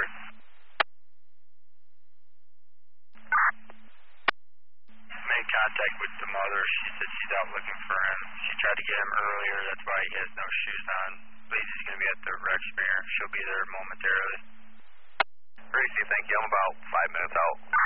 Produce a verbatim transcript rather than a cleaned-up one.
three. Made contact with the mother. She said she's out looking for him. She tried to get him earlier. That's why he has no shoes on. Believes he's going to be at the rec center. She'll be there momentarily. Gracie, thank you. I'm about five minutes out.